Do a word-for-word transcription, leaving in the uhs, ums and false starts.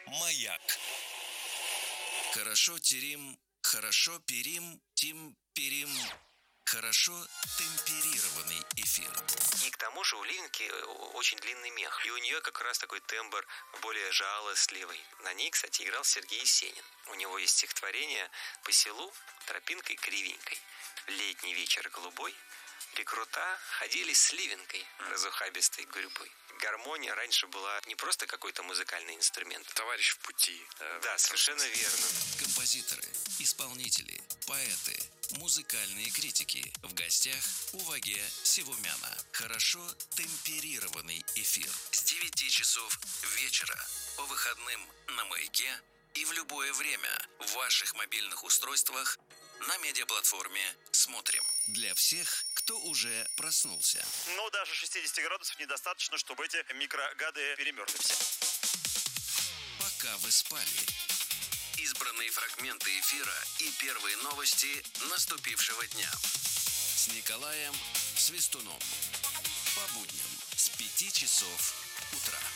Маяк. Хорошо терим, хорошо перим, тим перим. Хорошо темперированный эфир. И к тому же у Ливенки очень длинный мех. И у нее как раз такой тембр более жалостливый. На ней, кстати, играл Сергей Есенин. У него есть стихотворение «По селу тропинкой кривенькой. Летний вечер голубой. Рекрута ходили с Ливенкой, разухабистой гурьбой». Гармония раньше была не просто какой-то музыкальный инструмент. Товарищ в пути. Да, да, совершенно верно. Композиторы, исполнители, поэты, музыкальные критики. В гостях у Ваге Севумяна. Хорошо темперированный эфир. С девяти часов вечера. По выходным на Маяке и в любое время в ваших мобильных устройствах на медиаплатформе «Смотрим». Для всех, кто уже проснулся. Но даже шестьдесят градусов недостаточно, чтобы эти микрогады перемерзли все. Пока вы спали. Избранные фрагменты эфира и первые новости наступившего дня. С Николаем Свистуном. По будням с пяти часов утра.